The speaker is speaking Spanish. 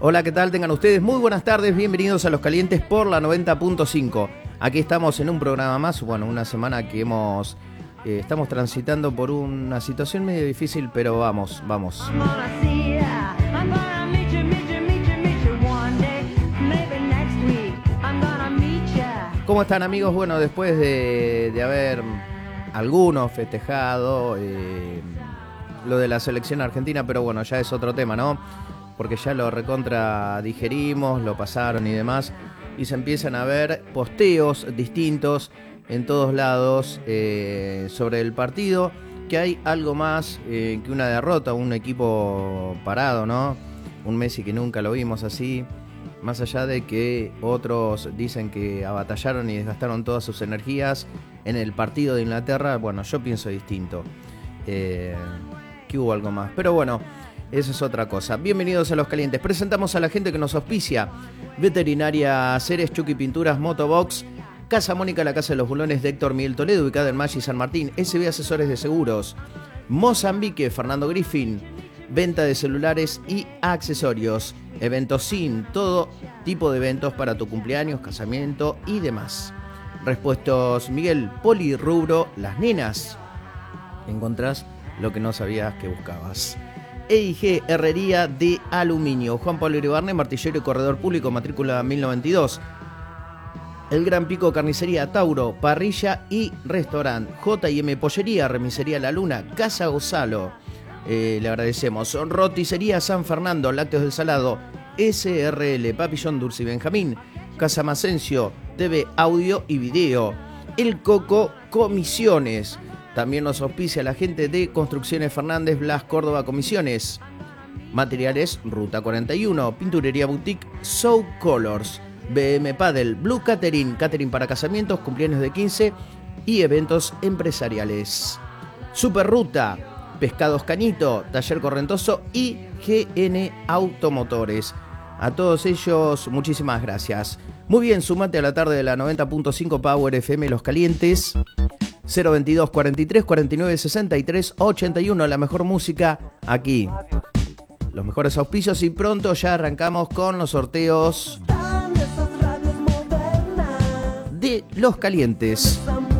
Hola, ¿qué tal? Tengan ustedes muy buenas tardes, bienvenidos a Los Calientes por la 90.5. Aquí estamos en un programa más, bueno, una semana que estamos transitando por una situación medio difícil, pero vamos. ¿Cómo están, amigos? Bueno, después de haber algunos festejado lo de la selección argentina, pero bueno, ya es otro tema, ¿no? Porque ya lo recontra digerimos, lo pasaron y demás, y se empiezan a ver posteos distintos en todos lados sobre el partido, que hay algo más que una derrota, un equipo parado, ¿no? Un Messi que nunca lo vimos así, más allá de que otros dicen que abatallaron y desgastaron todas sus energías en el partido de Inglaterra. Bueno, yo pienso distinto, que hubo algo más, pero bueno, eso es otra cosa. Bienvenidos a Los Calientes. Presentamos a la gente que nos auspicia: Veterinaria Ceres, Chucky Pinturas, Motobox, Casa Mónica, la Casa de los Bulones de Héctor Miguel Toledo, ubicada en Maggi San Martín, SB Asesores de Seguros, Mozambique, Fernando Griffin, venta de celulares y accesorios, eventos SIN, todo tipo de eventos para tu cumpleaños, casamiento y demás. Repuestos Miguel, Polirrubro, Las Nenas. Encontrás lo que no sabías que buscabas. EIG, Herrería de Aluminio, Juan Pablo Iribarne, martillero y corredor público, matrícula 1092. El Gran Pico, Carnicería Tauro, parrilla y restaurante. J&M Pollería, Remisería La Luna, Casa Gonzalo. Le agradecemos. Roticería San Fernando, Lácteos del Salado, SRL, Papillón Dulce y Benjamín, Casa Masencio, TV, audio y video. El Coco Comisiones. También nos auspicia la gente de Construcciones Fernández Blas Córdoba Comisiones. Materiales Ruta 41, Pinturería Boutique, So Colors, BM Padel, Blue Catering, catering para casamientos, cumpleaños de 15 y eventos empresariales. Superruta, Pescados Cañito, Taller Correntoso y GN Automotores. A todos ellos, muchísimas gracias. Muy bien, sumate a la tarde de la 90.5 Power FM Los Calientes. 022 43 49 63 81, la mejor música aquí. Los mejores auspicios y pronto ya arrancamos con los sorteos de Los Calientes.